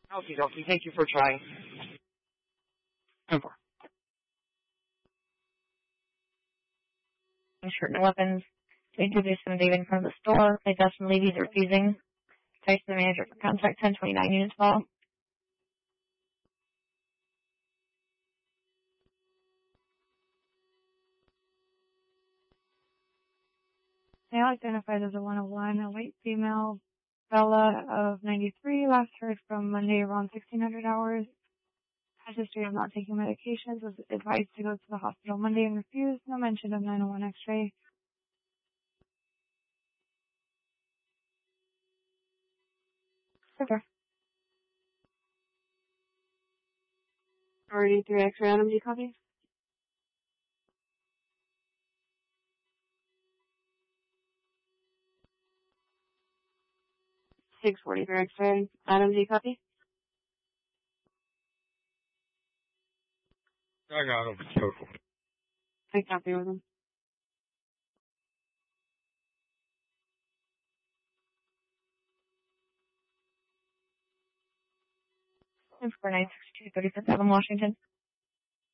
Okie dokie. Thank you for trying. Over. Shirt and weapons. To introduce them, David in front of the store. They desperately leave. He's refusing. Tyson, the manager for contact 1029 units ball. Now identified as a 101, a white female, Bella of 93, last heard from Monday around 1600 hours. Has history of not taking medications, was advised to go to the hospital Monday and refused. No mention of 901 x-ray. Okay. Already 3 x-ray on him, do you copy? $640 for x-ray. Adam, do you copy? I got him. Total. I copy with him. And for 962 35th Avenue, Washington.